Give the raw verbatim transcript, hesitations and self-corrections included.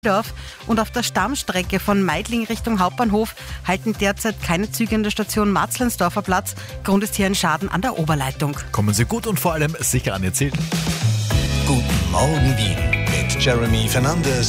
Dorf und auf der Stammstrecke von Meidling Richtung Hauptbahnhof halten derzeit keine Züge in der Station Matzleinsdorfer Platz. Grund ist hier ein Schaden an der Oberleitung. Kommen Sie gut und vor allem sicher an Ihr Ziel. Guten Morgen Wien mit Jeremy Fernandes